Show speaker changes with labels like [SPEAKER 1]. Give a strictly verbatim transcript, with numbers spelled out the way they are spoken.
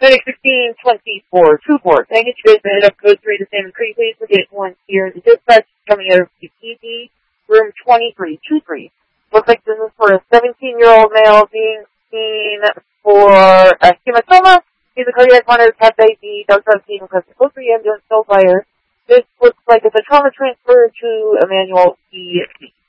[SPEAKER 1] Medic sixteen twenty-four, two four. Can I get you guys to head up code three to Salmon Creek, please? We're getting one here. The dispatch is coming out of the P D, room twenty-three twenty-three. Looks like this is for a seventeen-year-old male being seen for a hematoma. He's a cardiac monitor, Cat I D, Delta seventeen, requesting code three ambulance, no fire. This looks like it's a trauma transfer to Emmanuel E.